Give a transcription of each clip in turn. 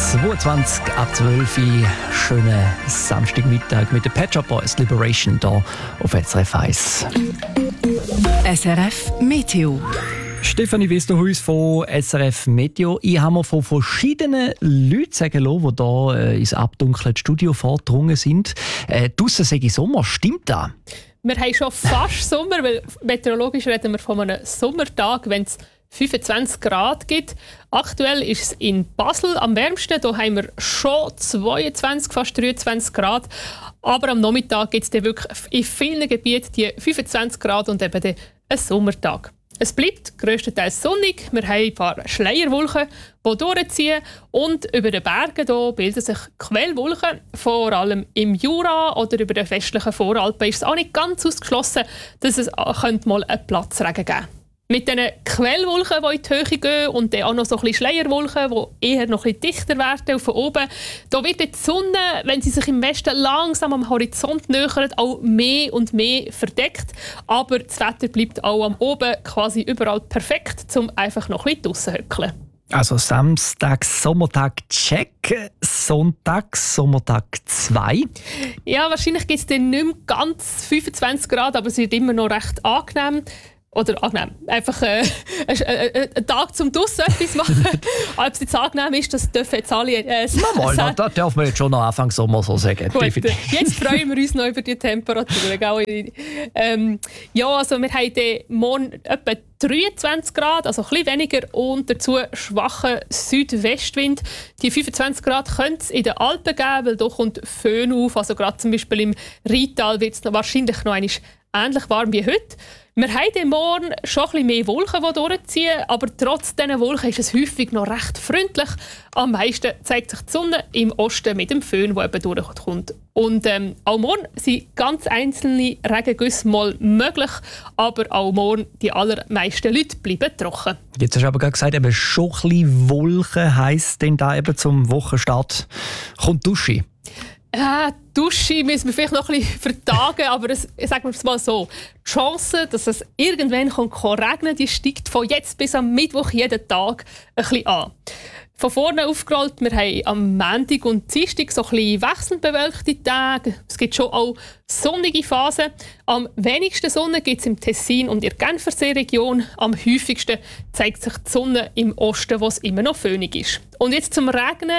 22 ab 12 Uhr. Schönen Samstagmittag mit den Pet Shop Boys Liberation hier auf SRF 1. SRF Meteo. Stefanie Westerhuis von SRF Meteo. Ich habe mir von verschiedenen Leuten sagen lassen, die hier ins abdunkelte Studio vordrungen sind. Draussen sage ich Sommer. Stimmt das? Wir haben schon fast Sommer, weil meteorologisch reden wir von einem Sommertag, wenn es 25 Grad gibt. Aktuell ist es in Basel am wärmsten. Da haben wir schon 22, fast 23 Grad. Aber am Nachmittag gibt es dann wirklich in vielen Gebieten die 25 Grad und eben dann einen Sommertag. Es bleibt grösstenteils sonnig. Wir haben ein paar Schleierwolken, die durchziehen. Und über den Bergen hier bilden sich Quellwolken. Vor allem im Jura oder über den westlichen Voralpen ist es auch nicht ganz ausgeschlossen, dass es mal einen Platzregen geben könnte. Mit diesen Quellwolken, die in die Höhe gehen und dann auch noch so ein bisschen Schleierwolken, die eher noch ein bisschen dichter werden von oben, da wird die Sonne, wenn sie sich im Westen langsam am Horizont nähert, auch mehr und mehr verdeckt. Aber das Wetter bleibt auch am Oben quasi überall perfekt, um einfach noch ein bisschen draussen zu hückeln. Also Samstag, Sommertag, check. Sonntag, Sommertag 2. Ja, wahrscheinlich gibt es dann nicht mehr ganz 25 Grad, aber es wird immer noch recht angenehm. Oder angenehm. Einfach ein Tag zum draussen etwas machen. Ob es jetzt angenehm ist, das dürfen jetzt alle sagen. Das darf man jetzt schon noch Anfang Sommer so sagen. Gut, jetzt freuen wir uns noch über die Temperaturen. Ja, also wir haben morgen etwa 23 Grad, also ein bisschen weniger und dazu schwacher Südwestwind. Die 25 Grad könnte es in den Alpen geben, weil da kommt Föhn auf. Also gerade zum Beispiel im Rheintal wird es wahrscheinlich noch einmal ähnlich warm wie heute. Wir haben morgen schon ein bisschen mehr Wolken, die durchziehen, aber trotz diesen Wolken ist es häufig noch recht freundlich. Am meisten zeigt sich die Sonne im Osten mit dem Föhn, der eben durchkommt. Und auch morgen sind ganz einzelne Regengüsse mal möglich, aber auch morgen die allermeisten Leute bleiben trocken. Jetzt hast du aber gerade gesagt, eben schon ein bisschen Wolken heisst denn da eben zum Wochenstart kommt Dusche. Dusche müssen wir vielleicht noch ein bisschen vertagen, aber sagen wir es mal so. Die Chance, dass es irgendwann regnen kann, die steigt von jetzt bis am Mittwoch jeden Tag ein bisschen an. Von vorne aufgerollt, wir haben am Montag und Dienstag so ein bisschen wechselnd bewölkte Tage. Es gibt schon auch sonnige Phasen. Am wenigsten Sonne gibt es im Tessin und in der Genfersee-Region. Am häufigsten zeigt sich die Sonne im Osten, wo es immer noch föhnig ist. Und jetzt zum Regen.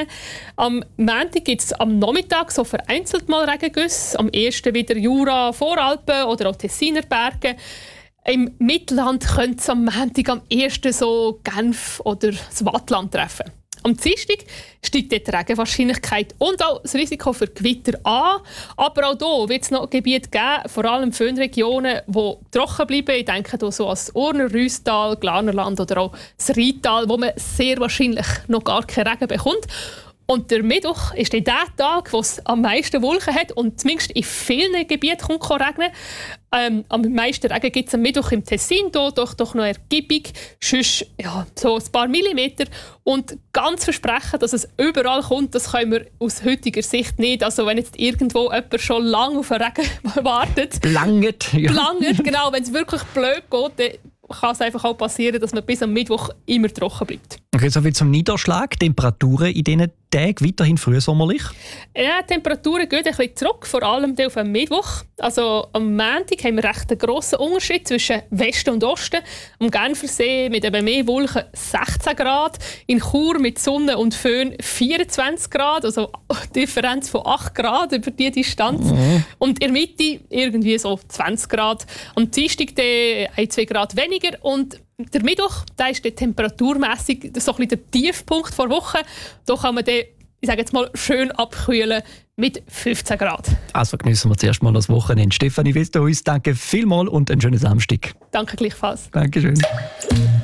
Am Montag gibt es am Nachmittag so vereinzelt mal Regengüsse. Am ersten wieder Jura, Voralpen oder auch Tessiner Berge. Im Mittelland könnte es am Montag am ersten so Genf oder das Waadtland treffen. Am Dienstag steigt die Regenwahrscheinlichkeit und auch das Risiko für Gewitter an. Aber auch hier wird es noch Gebiete geben, vor allem Föhnregionen, die trocken bleiben. Ich denke hier so an das Urner, Rüstal, Glarnerland oder auch das Rheintal, wo man sehr wahrscheinlich noch gar keinen Regen bekommt. Und der Mittwoch ist dann der Tag, wo es am meisten Wolken hat und zumindest in vielen Gebieten kann regnen. Am meisten Regen gibt es am Mittwoch im Tessin, doch noch ergiebig, sonst so ein paar Millimeter. Und ganz versprechen, dass es überall kommt, das können wir aus heutiger Sicht nicht. Also wenn jetzt irgendwo jemand schon lange auf einen Regen wartet. Blanget. Ja. Blanget, genau. Wenn es wirklich blöd geht, dann kann es einfach auch passieren, dass man bis am Mittwoch immer trocken bleibt. Okay, soviel zum Niederschlag. Temperaturen in diesen Tagen weiterhin frühsommerlich? Ja, die Temperaturen gehen ein bisschen zurück, vor allem auf den Mittwoch. Also am Montag haben wir recht einen grossen Unterschied zwischen Westen und Osten. Am Genfersee mit eben mehr Wolken 16 Grad, in Chur mit Sonne und Föhn 24 Grad, also eine Differenz von 8 Grad über diese Distanz. Und in der Mitte irgendwie so 20 Grad. Am Dienstag 1-2 Grad weniger und der Mittwoch, da ist temperaturmässig so ein bisschen der Tiefpunkt der Woche. Da kann man den, ich sage jetzt mal, schön abkühlen mit 15 Grad. Also genießen wir zuerst mal das Wochenende. Stefanie Westerhuis, danke vielmals und einen schönen Samstag. Danke gleichfalls. Dankeschön.